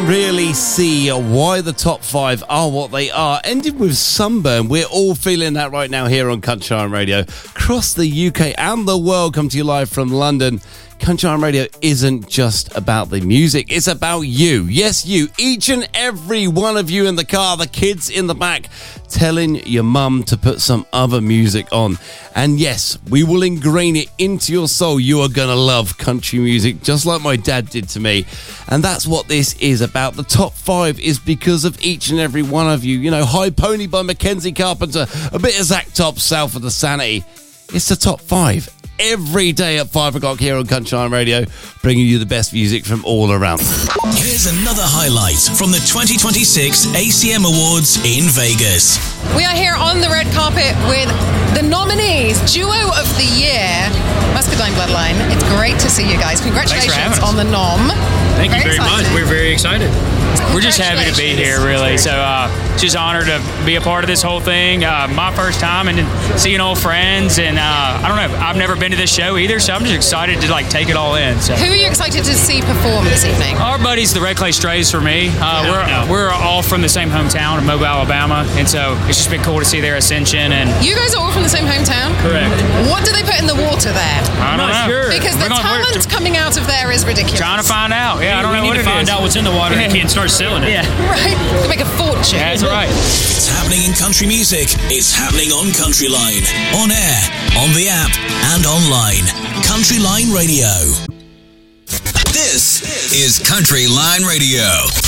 really see why the top 5 are what they are. Ended with Sunburn. We're all feeling that right now here on Country Line Radio. Across the UK and the world, come to you live from London. Country Line Radio isn't just about the music, it's about you. Yes, you, each and every one of you in the car, the kids in the back, telling your mum to put some other music on. And yes, we will ingrain it into your soul. You are going to love country music, just like my dad did to me. And that's what this is about. The top 5 is because of each and every one of you. You know, High Pony by Mackenzie Carpenter, a bit of Zach Top, South of the Sanity. It's the top 5. Every day at 5 o'clock here on Country Line Radio, bringing you the best music from all around. Here's another highlight from the 2026 ACM Awards in Vegas. We are here on the red carpet with the nominees, Duo of the Year, Muscadine Bloodline. It's great to see you guys. Congratulations on the nom. Thank you very much. We're very excited. We're just happy to be here, really. So, just honored to be a part of this whole thing. My first time and seeing old friends, and I don't know, I've never been to this show either, so I'm just excited to take it all in. So. Who are you excited to see perform this evening? Our buddies, the Red Clay Strays, for me. We're all from the same hometown of Mobile, Alabama, and so it's just been cool to see their ascension. And you guys are all from the same hometown? Correct. What do they put in the water there? I don't know. Sure. Because the talent coming out of there is ridiculous. Trying to find out. Yeah, I don't know what it is. We need to find out what's in the water and can't start selling it. Yeah. Right. To make a fortune. That's right. It's happening in country music. It's happening on Country Line. On air, on the app, and online. Country Line Radio. This is Country Line Radio.